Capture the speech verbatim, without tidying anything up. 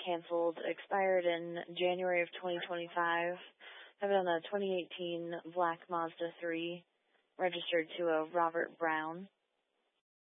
canceled, expired in January of twenty twenty-five. I have it on a twenty eighteen black Mazda three, registered to a Robert Brown.